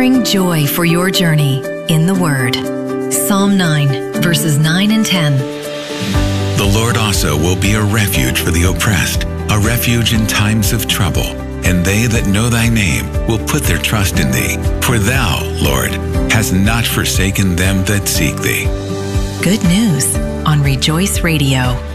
offering joy for your journey in the Word. Psalm 9, verses 9 and 10. The Lord also will be a refuge for the oppressed, a refuge in times of trouble. And they that know thy name will put their trust in thee. For thou, Lord, hast not forsaken them that seek thee. Good news on Rejoice Radio.